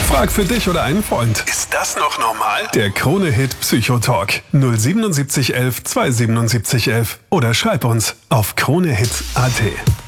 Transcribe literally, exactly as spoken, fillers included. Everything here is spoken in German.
Frag für dich oder einen Freund. Ist das noch normal? Der Krone-Hit Psychotalk. null sieben sieben eins eins zwei sieben sieben eins eins oder schreib uns auf kronehit punkt at.